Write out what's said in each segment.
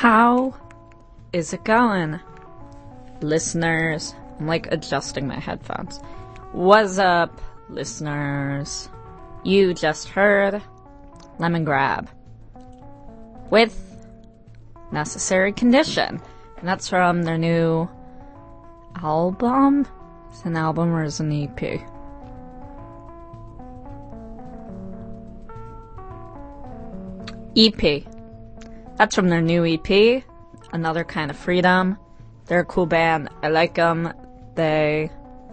How is it going, listeners? I'm adjusting my headphones. What's up, listeners? You just heard Lemongrab with Necessary Condition. And that's from their new album. Is it an album or is it an EP? EP. That's from their new EP, Another Kind of Freedom. They're a cool band. I like them. They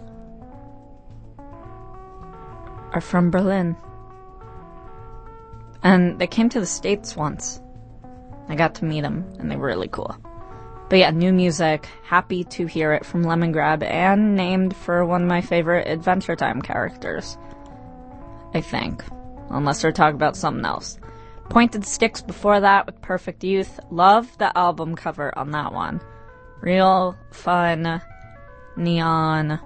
are from Berlin. And they came to the States once. I got to meet them, and they were really cool. But yeah, new music. Happy to hear it from Lemongrab, and named for one of my favorite Adventure Time characters. I think. Unless they're talking about something else. Pointed Sticks before that with Perfect Youth. Love the album cover on that one. Real fun, neon,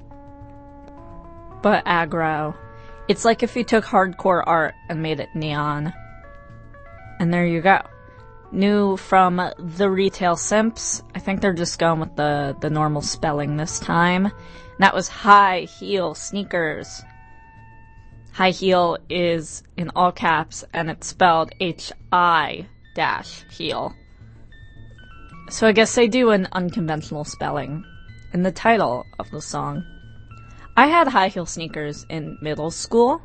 but aggro. It's like if you took hardcore art and made it neon. And there you go. New from The Retail Simps. I think they're just going with the normal spelling this time. And that was High Heel Sneakers. High heel is in all caps, and it's spelled H-I-heel. So I guess they do an unconventional spelling in the title of the song. I had high heel sneakers in middle school.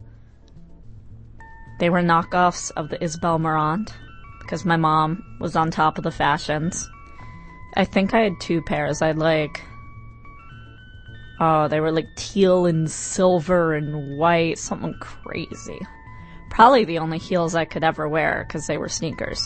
They were knockoffs of the Isabel Marant, because my mom was on top of the fashions. I think I had two pairs. They were teal and silver and white, something crazy. Probably the only heels I could ever wear, because they were sneakers.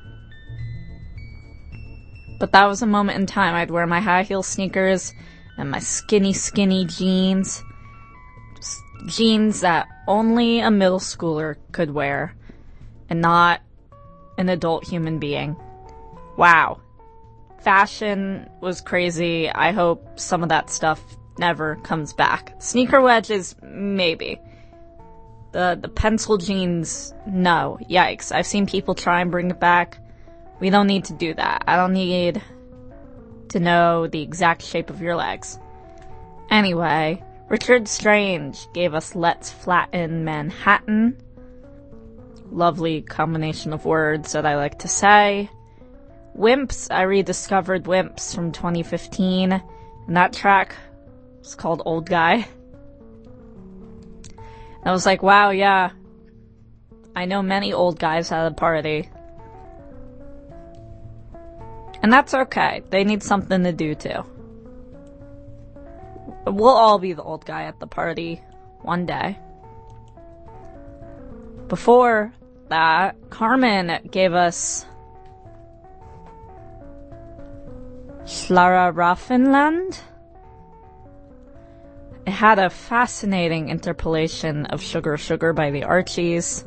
But that was a moment in time. I'd wear my high heel sneakers and my skinny jeans. Jeans that only a middle schooler could wear, and not an adult human being. Wow. Fashion was crazy. I hope some of that stuff never comes back. Sneaker wedges, maybe. The pencil jeans, no. Yikes. I've seen people try and bring it back. We don't need to do that. I don't need to know the exact shape of your legs. Anyway, Richard Strange gave us Let's Flatten Manhattan. Lovely combination of words that I like to say. Wimps, I rediscovered Wimps from 2015, and that track was called Old Guy. I was like, wow, yeah, I know many old guys at a party. And that's okay. They need something to do too. We'll all be the old guy at the party one day. Before that, Carmen gave us Schlaraffenland. It had a fascinating interpolation of Sugar Sugar by the Archies.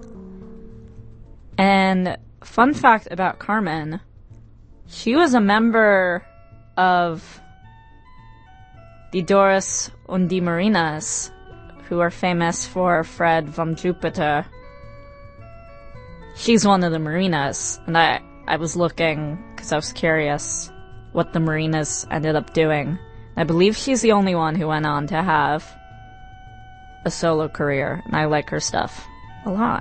And fun fact about Carmen, she was a member of the Doris und die Marinas, who are famous for Fred von Jupiter. She's one of the Marinas, and I was looking because I was curious what the Marinas ended up doing. I believe she's the only one who went on to have a solo career, and I like her stuff a lot.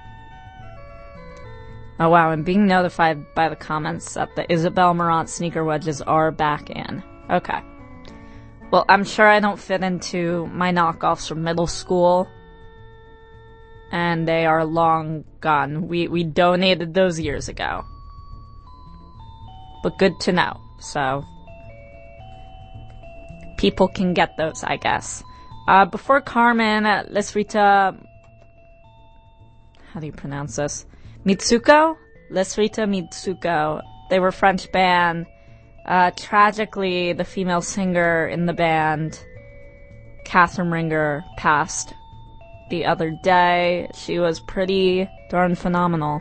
Oh wow, I'm being notified by the comments that the Isabel Marant sneaker wedges are back in. Okay. Well, I'm sure I don't fit into my knockoffs from middle school, and they are long gone. We donated those years ago. But good to know, so people can get those, I guess. Before Carmen, Les Rita... How do you pronounce this? Mitsuko? Les Rita Mitsuko. They were a French band. Tragically, the female singer in the band, Catherine Ringer, passed the other day. She was pretty darn phenomenal.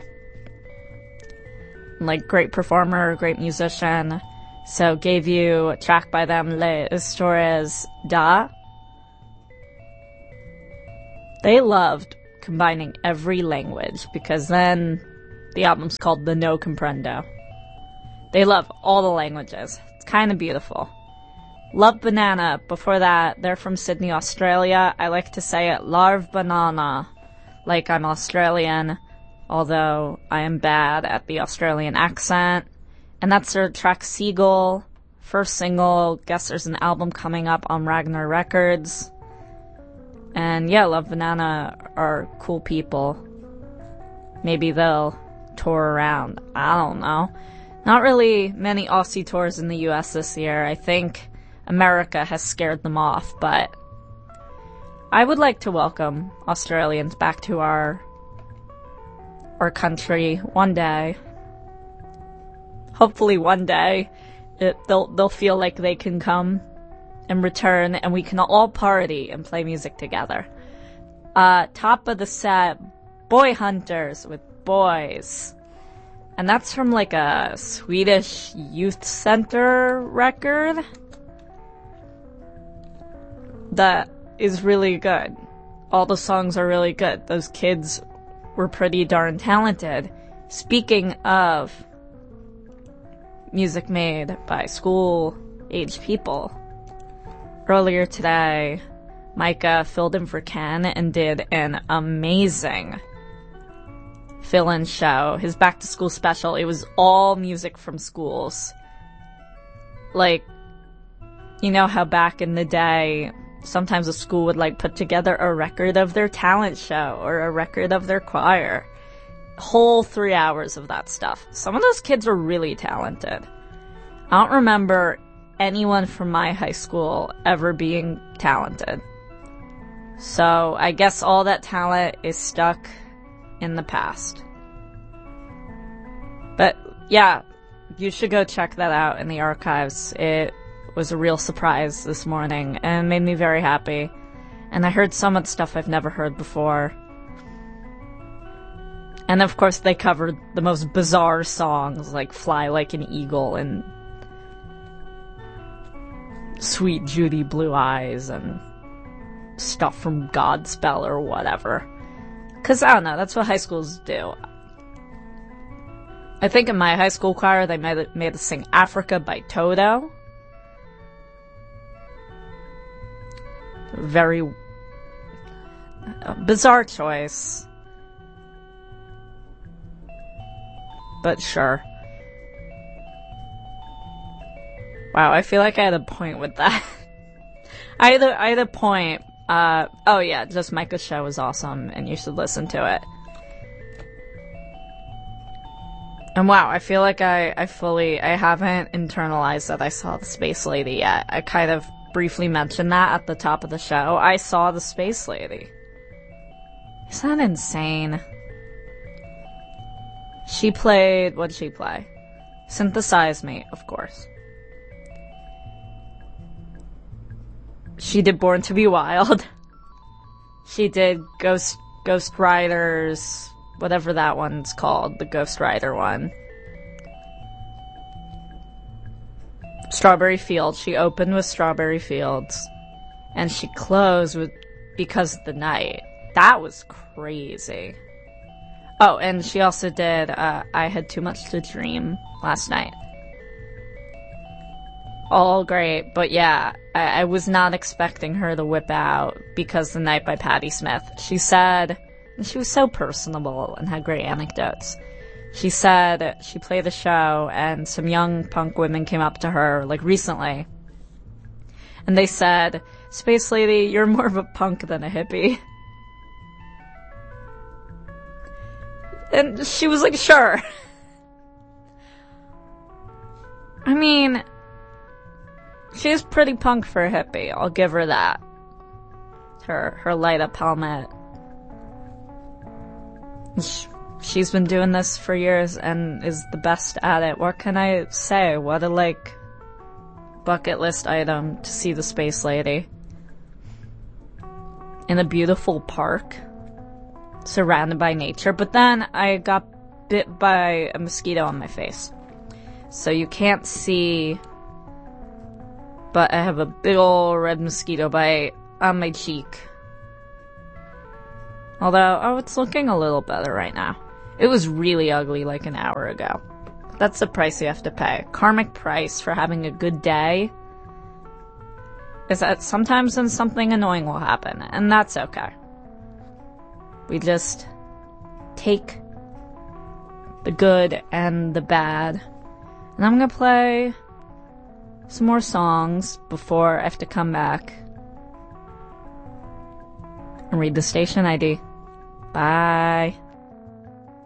Great performer, great musician. So gave you a track by them, Les Historias da. They loved combining every language, because then the album's called The No Comprendo. They love all the languages. It's kind of beautiful. Love Banana. Before that, they're from Sydney, Australia. I like to say it Larv Banana, like I'm Australian, although I am bad at the Australian accent. And that's their track Seagull, first single. Guess there's an album coming up on Ragnar Records. And yeah, Love Banana are cool people. Maybe they'll tour around. I don't know. Not really many Aussie tours in the US this year. I think America has scared them off, but I would like to welcome Australians back to our country one day. Hopefully one day they'll feel like they can come and return and we can all party and play music together. Top of the set, Boy Hunters with Boys. And that's from like a Swedish youth center record that is really good. All the songs are really good. Those kids were pretty darn talented. Speaking of music made by school-age people, earlier today, Micah filled in for Ken and did an amazing fill-in show. His back-to-school special, it was all music from schools. Like, you know how back in the day, sometimes a school would like put together a record of their talent show or a record of their choir. Whole 3 hours of that stuff. Some of those kids were really talented. I don't remember anyone from my high school ever being talented. So I guess all that talent is stuck in the past. But yeah, you should go check that out in the archives. It was a real surprise this morning and made me very happy. And I heard so much stuff I've never heard before. And of course they covered the most bizarre songs like Fly Like an Eagle and Sweet Judy Blue Eyes and stuff from Godspell or whatever. 'Cause I don't know, that's what high schools do. I think in my high school choir they made us sing Africa by Toto. Very bizarre choice. But sure. Wow, I feel like I had a point with that. I had a point. Oh yeah, just Micah's show was awesome, and you should listen to it. And wow, I feel like I haven't internalized that I saw the Space Lady yet. I kind of briefly mentioned that at the top of the show. I saw the Space Lady. Is that insane? She played, what'd she play? Synthesize Me, of course. She did Born to Be Wild. She did Ghost Riders, whatever that one's called, the Ghost Rider one. Strawberry Fields. She opened with Strawberry Fields. And she closed with Because of the Night. That was crazy. Oh, and she also did I Had Too Much to Dream last night. All great, but yeah, I was not expecting her to whip out Because the Night by Patti Smith. She said, and she was so personable and had great anecdotes. She said she played the show and some young punk women came up to her, like recently, and they said, Space Lady, you're more of a punk than a hippie. And she was like, sure. I mean, she is pretty punk for a hippie, I'll give her that. Her light up helmet. She's been doing this for years and is the best at it. What can I say? What a, like, bucket list item to see the Space Lady. In a beautiful park. Surrounded by nature. But then I got bit by a mosquito on my face. So you can't see, but I have a big ol' red mosquito bite on my cheek. Although, oh, it's looking a little better right now. It was really ugly like an hour ago. That's the price you have to pay. Karmic price for having a good day is that sometimes then something annoying will happen, and that's okay. We just take the good and the bad. And I'm gonna play some more songs before I have to come back and read the station ID. Bye.